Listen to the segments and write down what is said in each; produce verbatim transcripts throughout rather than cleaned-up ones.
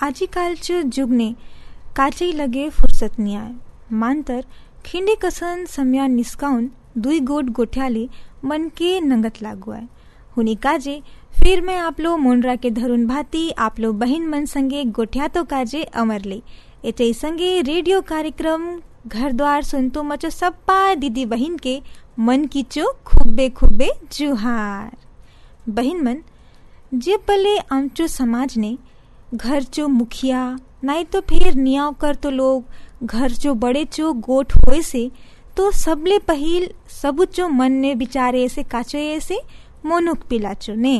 आजकालच्या जुगने काचेही लगे फुरसत नाही आहे. मांतर खिंडे कसन सम्या निस्काऊन दुई गोट गोठ्याले मन के नंगत लागू आहे. हुनी काजे फिर मैं आपलो मोनरा के धरून भाती आपलो बहिन मन संगे गोठ्या तो काजे अमरले. एचे संगे रेडियो कार्यक्रम घर द्वार सुनतो मचो सप्पा दीदी बहिन के मन की चो खुब्बे खुब्बे जुहार. बहिन मन जे पले आमचो समाज ने घर चो मुखिया नहीं तो फिर नियाव कर तो लोग घर चो बड़े चो गोठ होए से तो सबले पहिल सबुचो मन ने बिचारे ऐसे काचो ऐसे मोनुक पिलाचो ने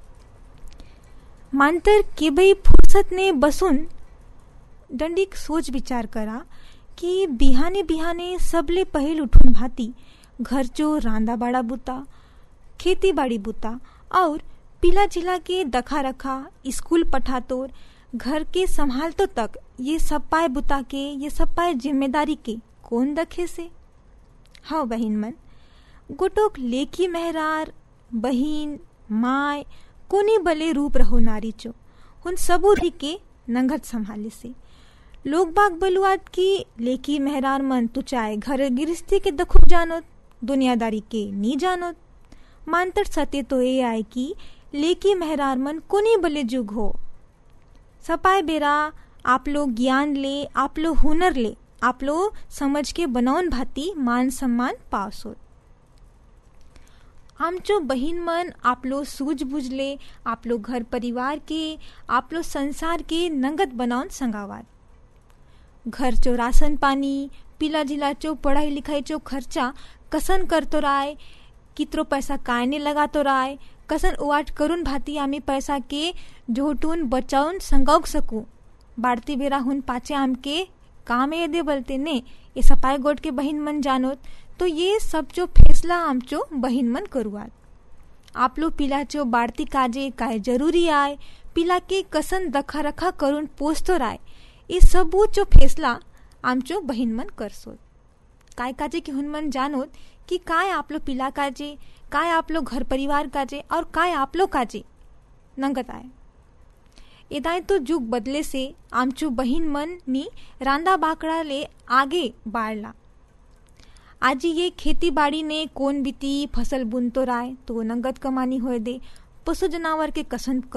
मांतर के भाई फुर्सत ने बसून दंडिक सोच विचार करा कि बिहाने बिहाने सबले पहिल उठून भाती घर चो रांदा बाड़ा बुता खेती बाड़ी बुता और पिला जिला के दखा रखा स्कूल पठातोर घर के संभालतो तक ये सब पाए बुता के ये सब पाए जिम्मेदारी के कौन दखे से. हाँ बहिन मन गोटोक लेकी मेहरार बहिन माय कोनी बले रूप रहो नारी चो उन सबू री के नंगत संभाले से. लोग बाग बलुआत की लेकी मेहरार मन तू चाहे घर गिरस्ती के दखुक जानोत दुनियादारी के नी जानोत. मांतर सत्य तो ये आए कि लेकी मेहरार मन कोनी बले जुग हो सपाय बेरा आप लोग ज्ञान ले आप लोग हुनर ले आप लोग समझ के बनाउन भाती मान सम्मान पावसोत. आमचो बहिन मन आप लोग सूझबूझ ले आप लोग घर परिवार के आप लोग संसार के नंगत बनाउन संगावात. घर चो राशन पानी पिला जिला चो पढ़ाई लिखाई चो खर्चा कसन करतो राय कितरो पैसा कायने लगातो राय कसन उवाट करून भाती आम्ही पैसा के झोटून बचाऊन संगावक सकू. बाड़ती बेरा हुन पाचे आम के काम ये दे बोलते ने ये सपाय गोट के बहिन मन जानोत तो ये सब जो फैसला आमचो बहिन मन करुआत. आप लोग पिला चो बाड़ती काजे काय जरूरी आय पिला के कसन दखा रखा करून पोसतो राय ये सबू जो फैसला आमचो बहिन मन करसोत. काय काजे की हुन मन जानोत कि काय आप लोग पिला काजे काय आप लोग घर परिवार काजे और काय आप लोग काजे नंगत आए. एदाय तो जुग बदले से आमचो बहिन मन नी रांदा बाकड़ा ले आगे बाढ़ला. आज ये खेती बाड़ी ने कोन बीती फसल बुनतो राय तो नंगत कमानी होए दे पशु जनावर के कसन